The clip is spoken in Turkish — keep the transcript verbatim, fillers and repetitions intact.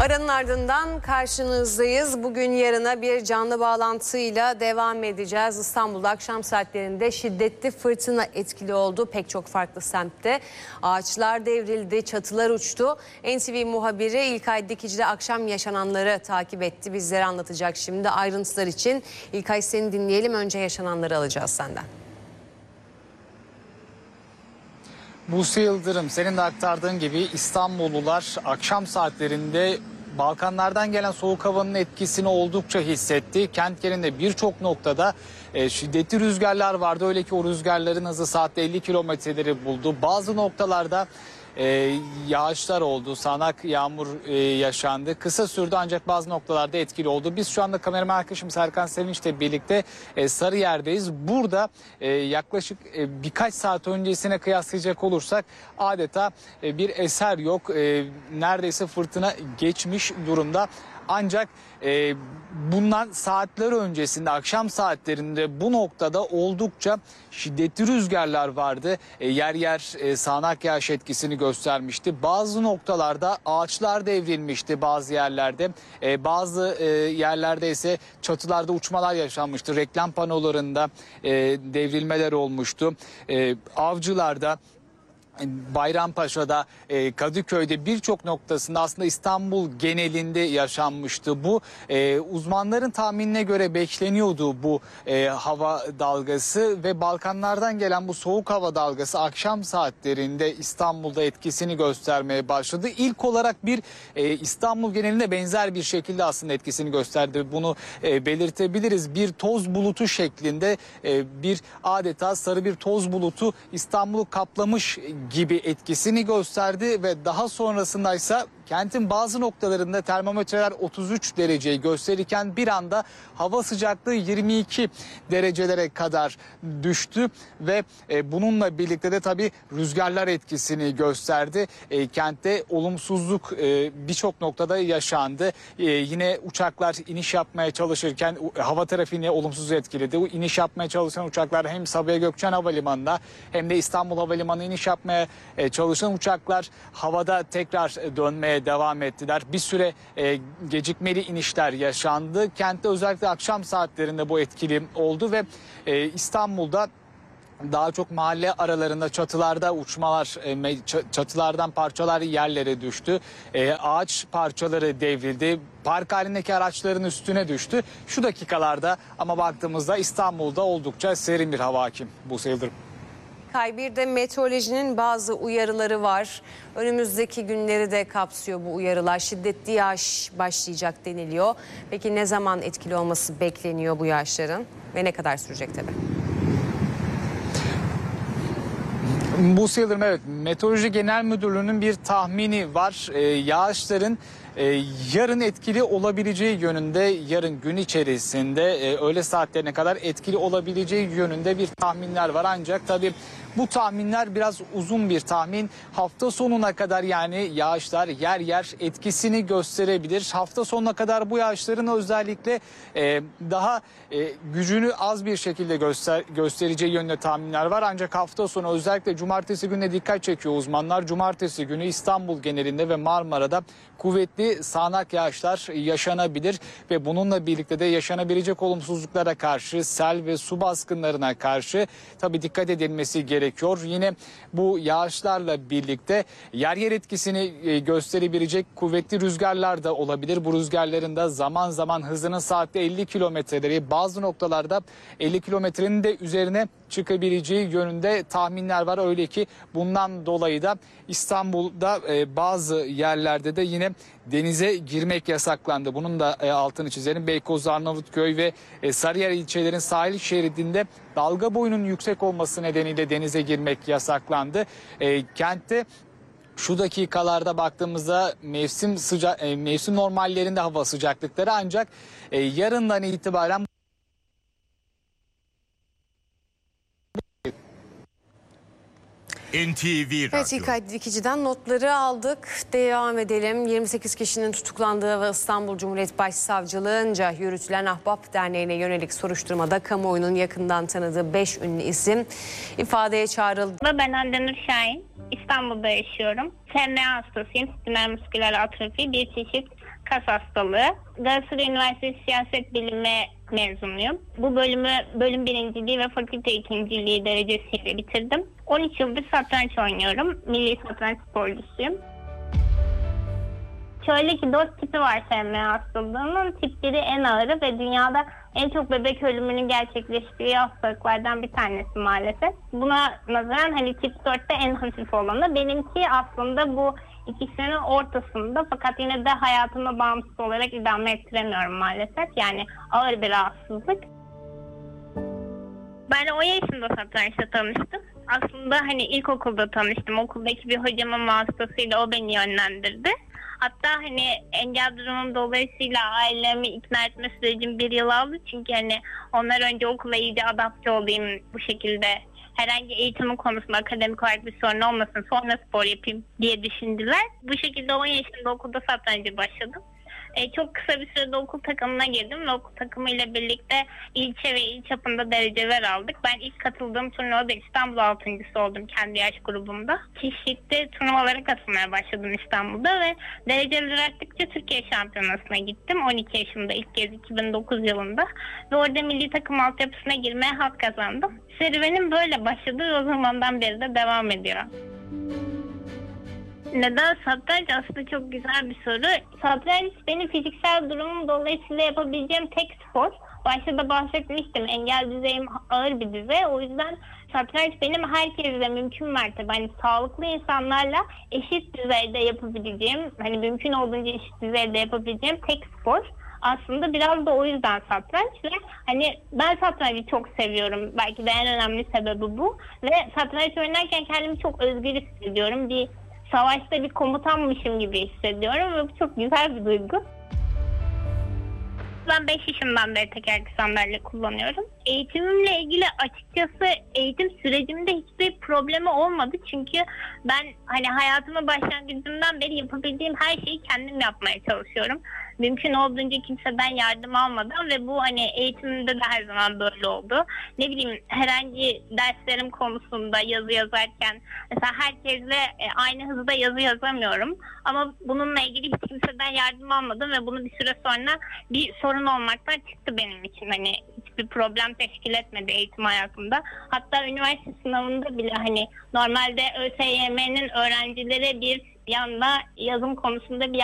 Aranın ardından karşınızdayız. Bugün yarına bir canlı bağlantıyla devam edeceğiz. İstanbul'da akşam saatlerinde şiddetli fırtına etkili oldu. Pek çok farklı semtte ağaçlar devrildi, çatılar uçtu. N T V muhabiri İlkay Dikici de akşam yaşananları takip etti. Bizlere anlatacak şimdi ayrıntılar için. İlkay, seni dinleyelim. Önce yaşananları alacağız senden. Buse Yıldırım, senin de aktardığın gibi İstanbullular akşam saatlerinde Balkanlardan gelen soğuk havanın etkisini oldukça hissetti. Kent genelinde birçok noktada e, şiddetli rüzgarlar vardı. Öyle ki o rüzgarların hızı saatte elli kilometreleri buldu. Bazı noktalarda e, yağışlar oldu, sağanak yağmur e, yaşandı. Kısa sürdü ancak bazı noktalarda etkili oldu. Biz şu anda kameraman arkadaşım Serkan Sevinç'le birlikte e, Sarıyer'deyiz. Burada e, yaklaşık e, birkaç saat öncesine kıyaslayacak olursak adeta e, bir eser yok. E, neredeyse fırtına geçmiş durumda. Ancak e, bundan saatler öncesinde, akşam saatlerinde bu noktada oldukça şiddetli rüzgarlar vardı. E, yer yer e, sağanak yağış etkisini göstermişti. Bazı noktalarda ağaçlar devrilmişti bazı yerlerde. E, bazı e, yerlerde ise çatılarda uçmalar yaşanmıştı. Reklam panolarında e, devrilmeler olmuştu. E, Avcılar'da, Bayrampaşa'da, Kadıköy'de birçok noktasında aslında İstanbul genelinde yaşanmıştı. Bu e, uzmanların tahminine göre bekleniyordu bu e, hava dalgası ve Balkanlardan gelen bu soğuk hava dalgası akşam saatlerinde İstanbul'da etkisini göstermeye başladı. İlk olarak bir e, İstanbul genelinde benzer bir şekilde aslında etkisini gösterdi. Bunu e, belirtebiliriz. Bir toz bulutu şeklinde e, bir adeta sarı bir toz bulutu İstanbul'u kaplamış gibi etkisini gösterdi ve daha sonrasındaysa kentin bazı noktalarında termometreler otuz üç dereceyi gösterirken bir anda hava sıcaklığı yirmi iki derecelere kadar düştü ve e, bununla birlikte de tabii rüzgarlar etkisini gösterdi. E, kentte olumsuzluk e, birçok noktada yaşandı. E, yine uçaklar iniş yapmaya çalışırken hava trafiğini olumsuz etkiledi. O iniş yapmaya çalışan uçaklar hem Sabiha Gökçen Havalimanı'nda hem de İstanbul Havalimanı iniş yapmaya e, çalışan uçaklar havada tekrar dönmeye devam ettiler. Bir süre e, gecikmeli inişler yaşandı. Kentte özellikle akşam saatlerinde bu etkili oldu ve e, İstanbul'da daha çok mahalle aralarında çatılarda uçmalar, e, çatılardan parçalar yerlere düştü. E, ağaç parçaları devrildi. Park halindeki araçların üstüne düştü. Şu dakikalarda ama baktığımızda İstanbul'da oldukça serin bir hava hakim. Buse Yıldırım. Bir de meteorolojinin bazı uyarıları var. Önümüzdeki günleri de kapsıyor bu uyarılar. Şiddetli yağış başlayacak deniliyor. Peki ne zaman etkili olması bekleniyor bu yağışların ve ne kadar sürecek tabii? Buse Yıldırım, evet, Meteoroloji Genel Müdürlüğü'nün bir tahmini var. Ee, yağışların Ee, yarın etkili olabileceği yönünde, yarın gün içerisinde e, öğle saatlerine kadar etkili olabileceği yönünde bir tahminler var. Ancak tabii bu tahminler biraz uzun bir tahmin. Hafta sonuna kadar yani yağışlar yer yer etkisini gösterebilir. Hafta sonuna kadar bu yağışların özellikle e, daha e, gücünü az bir şekilde göster göstereceği yönde tahminler var. Ancak hafta sonu özellikle cumartesi gününe dikkat çekiyor uzmanlar. Cumartesi günü İstanbul genelinde ve Marmara'da kuvvetli sağanak yağışlar yaşanabilir ve bununla birlikte de yaşanabilecek olumsuzluklara karşı, sel ve su baskınlarına karşı tabii dikkat edilmesi gerekiyor. Yine bu yağışlarla birlikte yer yer etkisini gösterebilecek kuvvetli rüzgarlar da olabilir. Bu rüzgarların da zaman zaman hızının saatte elli kilometreleri, bazı noktalarda elli kilometrenin de üzerine çıkabileceği yönünde tahminler var. Öyle ki bundan dolayı da İstanbul'da e, bazı yerlerde de yine denize girmek yasaklandı. Bunun da e, altını çizelim. Beykoz, Arnavutköy ve e, Sarıyer ilçelerin sahil şeridinde dalga boyunun yüksek olması nedeniyle denize girmek yasaklandı. E, kentte şu dakikalarda baktığımızda mevsim sıcak, e, mevsim normallerinde hava sıcaklıkları, ancak e, yarından itibaren N T V Radyo. Evet, İlkay Dikici'den notları aldık. Devam edelim. yirmi sekiz kişinin tutuklandığı ve İstanbul Cumhuriyet Başsavcılığınca yürütülen Ahbap Derneği'ne yönelik soruşturmada kamuoyunun yakından tanıdığı beş ünlü isim ifadeye çağrıldı. Ben Hande Nur Şahin. İstanbul'da yaşıyorum. T M A hastasıyım. Spinal musküler atrofi, bir çeşit kas hastalığı. Galatasaray Üniversitesi Siyaset Bilimi mezunuyum. Bu bölümü bölüm birinciliği ve fakülte ikinciliği derecesiyle bitirdim. on üç yıldır satranç oynuyorum. Milli satranç sporcusuyum. Şöyle ki dört tipi var S M A hastalığının. Tip biri en ağırı ve dünyada en çok bebek ölümünün gerçekleştiği hastalıklardan bir tanesi maalesef. Buna nazaran hani tip dörtte en hafif olanı. Benimki aslında bu ikisinin ortasında, fakat yine de hayatıma bağımsız olarak idame ettiremiyorum maalesef. Yani ağır bir rahatsızlık. Ben on yaşında satrançla tanıştım. Aslında hani ilkokulda tanıştım. Okuldaki bir hocamın vasıtasıyla o beni yönlendirdi. Hatta hani engel durumum dolayısıyla ailemi ikna etme sürecim bir yıl aldı. Çünkü hani onlar önce okula iyice adapte olayım, bu şekilde herhangi eğitimin konusunda akademik olarak bir sorun olmasın, sonra spor yapayım diye düşündüler. Bu şekilde on yaşında okulda satranca başladım. Ee, çok kısa bir sürede okul takımına girdim ve okul takımıyla birlikte ilçe ve il çapında dereceler aldık. Ben ilk katıldığım turnuvada İstanbul altıncısı oldum kendi yaş grubumda. Çeşitli turnuvalara katılmaya başladım İstanbul'da ve dereceler arttıkça Türkiye şampiyonasına gittim. on iki yaşımda ilk kez iki bin dokuz yılında ve orada milli takım altyapısına girmeye hak kazandım. Serüvenim böyle başladı ve o zamandan beri de devam ediyor. Neden satranç? Aslında çok güzel bir soru. Satranç benim fiziksel durumum dolayısıyla yapabileceğim tek spor. Başta da bahsetmiştim, engel düzeyim ağır bir düzey. O yüzden satranç benim herkesle mümkün mertebe hani sağlıklı insanlarla eşit düzeyde yapabileceğim, hani mümkün olduğunca eşit düzeyde yapabileceğim tek spor. Aslında biraz da o yüzden satranç ve hani ben satrancı çok seviyorum. Belki de en önemli sebebi bu. Ve satranç oynarken kendimi çok özgür hissediyorum. Bir savaşta bir komutanmışım gibi hissediyorum ve bu çok güzel bir duygu. Ben beş yaşımdan beri tekerlekli sandalye kullanıyorum. Eğitimimle ilgili açıkçası eğitim sürecimde hiçbir problemi olmadı. Çünkü ben hani hayatımın başlangıcından beri yapabildiğim her şeyi kendim yapmaya çalışıyorum. Mümkün olduğunca kimseden yardım almadan ve bu hani eğitimimde de her zaman böyle oldu. Ne bileyim, herhangi derslerim konusunda yazı yazarken mesela herkesle aynı hızda yazı yazamıyorum. Ama bununla ilgili hiç kimseden yardım almadım ve bunu bir süre sonra bir sorun olmaktan çıktı benim için. Hani hiçbir problem teşkil etmedi eğitim hayatımda. Hatta üniversite sınavında bile hani normalde ÖSYM'nin öğrencilere bir yanda yazım konusunda bir